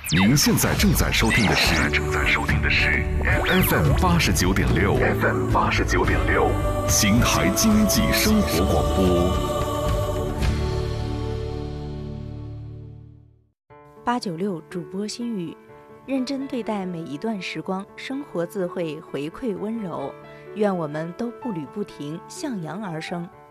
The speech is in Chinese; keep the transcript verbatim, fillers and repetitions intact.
您现在正在收听的是正在收听的是 F M 八十九点六 F M 八十九点六邢台经济生活广播。 八九六主播心语，认真对待每一段时光，生活自会回馈温柔。愿我们都步履不停，向阳而生。